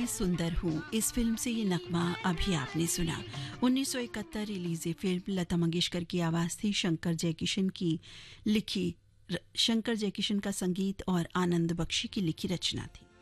मैं सुंदर हूँ, इस फिल्म से ये नगमा अभी आपने सुना। 1971 रिलीज ये फिल्म लता मंगेशकर की आवाज़ थी, शंकर जयकिशन का संगीत और आनंद बख्शी की लिखी रचना थी।